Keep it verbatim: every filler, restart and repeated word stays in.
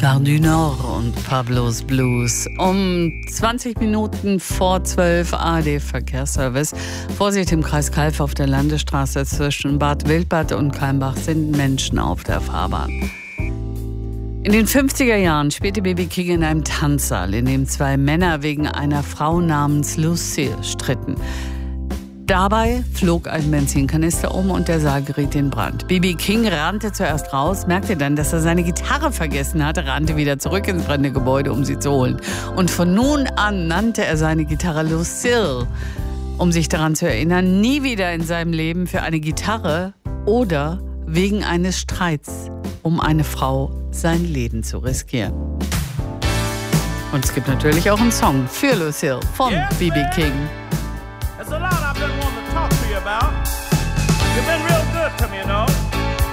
Gare du Nord und Pablos Blues. Um zwanzig Minuten vor zwölf A R D-Verkehrsservice. Vorsicht im Kreis Calw auf der Landesstraße zwischen Bad Wildbad und Kalmbach sind Menschen auf der Fahrbahn. In den fünfziger Jahren spielte B B King in einem Tanzsaal, in dem zwei Männer wegen einer Frau namens Lucille stritten. Dabei flog ein Benzinkanister um und der Saal geriet in Brand. B B King rannte zuerst raus, merkte dann, dass er seine Gitarre vergessen hatte, rannte wieder zurück ins brennende Gebäude, um sie zu holen. Und von nun an nannte er seine Gitarre Lucille, um sich daran zu erinnern, nie wieder in seinem Leben für eine Gitarre oder wegen eines Streits um eine Frau sein Leben zu riskieren. Und es gibt natürlich auch einen Song für Lucille von Yes, B B King. There's a lot I've been wanting to talk to you about. You've been real good to me, you know.